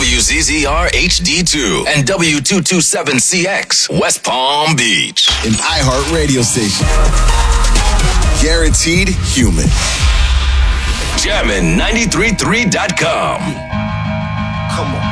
WZZR HD2 and W227CX, West Palm Beach. An iHeart radio station. Guaranteed human. Jammin'933.com. Come on.